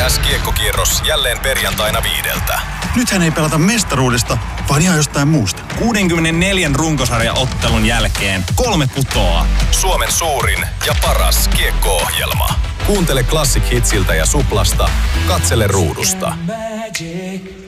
MLS-kiekkokierros jälleen perjantaina 5:00. Nythän ei pelata mestaruudesta, vaan ihan jostain muusta. 64 runkosarjaottelun jälkeen 3 putoaa. Suomen suurin ja paras kiekko-ohjelma. Kuuntele Classic Hitsiltä ja Suplasta. Katsele ruudusta.